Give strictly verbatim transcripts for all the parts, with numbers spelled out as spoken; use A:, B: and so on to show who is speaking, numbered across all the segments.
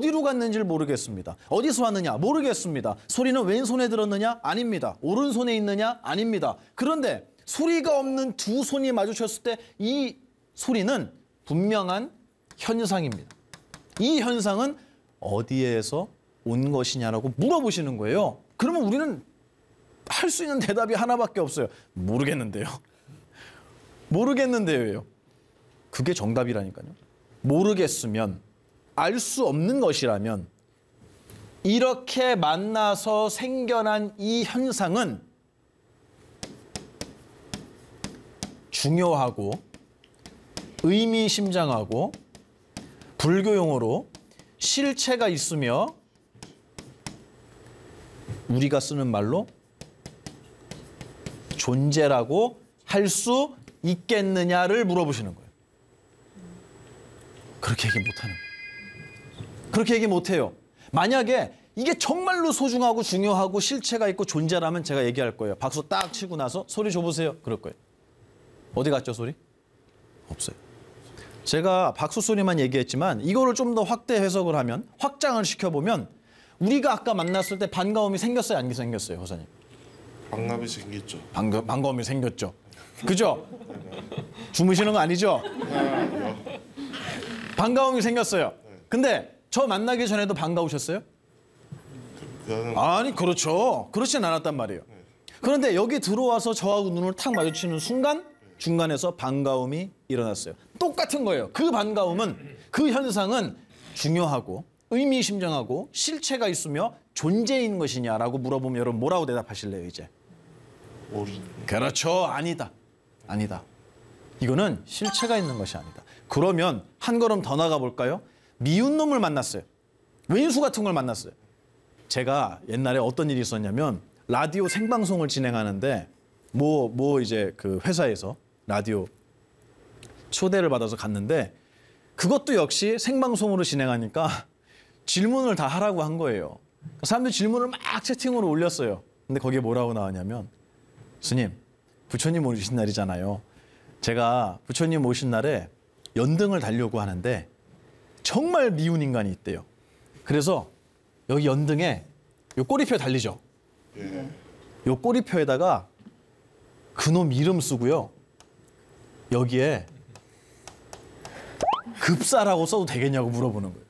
A: 어디로 갔는지를 모르겠습니다. 어디서 왔느냐? 모르겠습니다. 소리는 왼손에 들었느냐? 아닙니다. 오른손에 있느냐? 아닙니다. 그런데 소리가 없는 두 손이 마주쳤을 때 이 소리는 분명한 현상입니다. 이 현상은 어디에서 온 것이냐라고 물어보시는 거예요. 그러면 우리는 할 수 있는 대답이 하나밖에 없어요. 모르겠는데요. 모르겠는데요. 그게 정답이라니까요. 모르겠으면, 알 수 없는 것이라면 이렇게 만나서 생겨난 이 현상은 중요하고 의미심장하고 불교용어로 실체가 있으며 우리가 쓰는 말로 존재라고 할 수 있겠느냐를 물어보시는 거예요. 그렇게 얘기 못하는 거예요. 그렇게 얘기 못해요. 만약에 이게 정말로 소중하고 중요하고 실체가 있고 존재라면 제가 얘기할 거예요. 박수 딱 치고 나서 소리 줘보세요. 그럴 거예요. 어디 갔죠, 소리? 없어요. 제가 박수 소리만 얘기했지만 이거를 좀 더 확대 해석을 하면, 확장을 시켜보면 우리가 아까 만났을 때 반가움이 생겼어요, 안 생겼어요, 호사님?
B: 반감이 생겼죠.
A: 반가, 반가움이 생겼죠. 그죠? 주무시는 거 아니죠? 반가움이 생겼어요. 근데 저 만나기 전에도 반가우셨어요? 아니, 그렇죠. 그렇진 않았단 말이에요. 그런데 여기 들어와서 저하고 눈을 탁 마주치는 순간 중간에서 반가움이 일어났어요. 똑같은 거예요. 그 반가움은, 그 현상은 중요하고 의미심장하고 실체가 있으며 존재인 것이냐라고 물어보면 여러분 뭐라고 대답하실래요, 이제?
B: 모르.
A: 그렇죠. 아니다. 아니다. 이거는 실체가 있는 것이 아니다. 그러면 한 걸음 더 나가 볼까요? 미운 놈을 만났어요. 왼수 같은 걸 만났어요. 제가 옛날에 어떤 일이 있었냐면 라디오 생방송을 진행하는데 뭐, 뭐 이제 그 회사에서 라디오 초대를 받아서 갔는데 그것도 역시 생방송으로 진행하니까 질문을 다 하라고 한 거예요. 사람들이 질문을 막 채팅으로 올렸어요. 근데 거기에 뭐라고 나왔냐면, 스님, 부처님 오신 날이잖아요. 제가 부처님 오신 날에 연등을 달려고 하는데 정말 미운 인간이 있대요. 그래서 여기 연등에 요 꼬리표 달리죠.
B: 예.
A: 요 꼬리표에다가 그놈 이름 쓰고요. 여기에 급사라고 써도 되겠냐고 물어보는 거예요.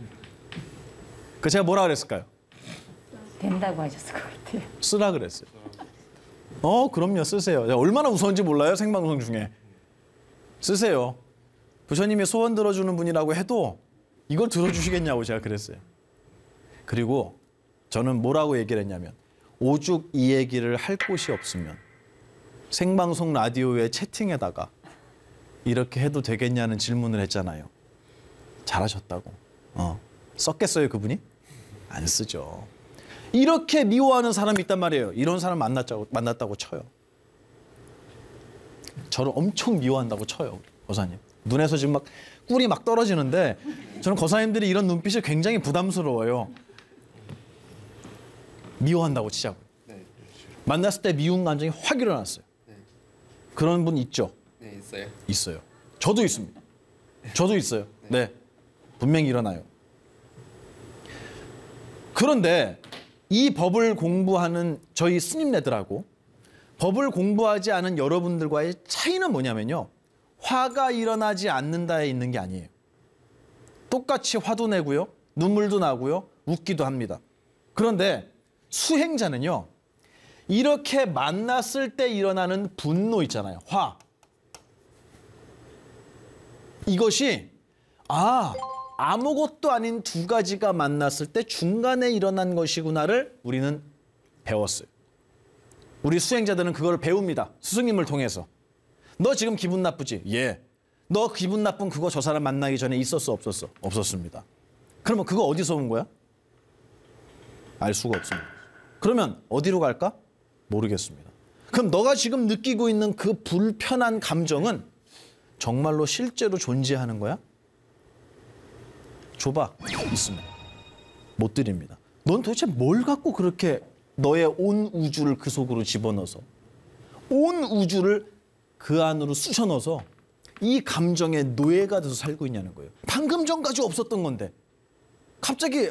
A: 그 제가 뭐라 그랬을까요?
C: 된다고 하셨을 것 같아요.
A: 쓰라 그랬어요. 어, 그럼요, 쓰세요. 얼마나 무서운지 몰라요, 생방송 중에. 쓰세요. 부처님이 소원 들어주는 분이라고 해도 이걸 들어주시겠냐고 제가 그랬어요. 그리고 저는 뭐라고 얘기를 했냐면, 오죽 이 얘기를 할 곳이 없으면 생방송 라디오의 채팅에다가 이렇게 해도 되겠냐는 질문을 했잖아요. 잘하셨다고. 어. 썼겠어요, 그분이? 안 쓰죠. 이렇게 미워하는 사람이 있단 말이에요. 이런 사람 만났다고, 만났다고 쳐요. 저를 엄청 미워한다고 쳐요, 거사님. 눈에서 지금 막 꿀이 막 떨어지는데 저는 거사님들이 이런 눈빛이 굉장히 부담스러워요. 미워한다고 치자고.
D: 네,
A: 만났을 때 미운 감정이 확 일어났어요.
D: 네.
A: 그런 분 있죠?
D: 네, 있어요.
A: 있어요. 저도 있습니다. 저도 있어요. 네. 분명히 일어나요. 그런데 이 법을 공부하는 저희 스님네들하고 법을 공부하지 않은 여러분들과의 차이는 뭐냐면요. 화가 일어나지 않는다에 있는 게 아니에요. 똑같이 화도 내고요. 눈물도 나고요. 웃기도 합니다. 그런데 수행자는요. 이렇게 만났을 때 일어나는 분노 있잖아요. 화. 이것이 아, 아무것도 아닌 두 가지가 만났을 때 중간에 일어난 것이구나를 우리는 배웠어요. 우리 수행자들은 그걸 배웁니다. 스승님을 통해서. 너 지금 기분 나쁘지? 예. 너 기분 나쁜 그거 저 사람 만나기 전에 있었어, 없었어? 없었습니다. 그러면 그거 어디서 온 거야? 알 수가 없습니다. 그러면 어디로 갈까? 모르겠습니다. 그럼 너가 지금 느끼고 있는 그 불편한 감정은 정말로 실제로 존재하는 거야? 줘봐. 있습니다. 못 드립니다. 넌 도대체 뭘 갖고 그렇게 너의 온 우주를 그 속으로 집어넣어서 온 우주를 그 안으로 쑤셔 넣어서 이 감정의 노예가 돼서 살고 있냐는 거예요. 방금 전까지 없었던 건데. 갑자기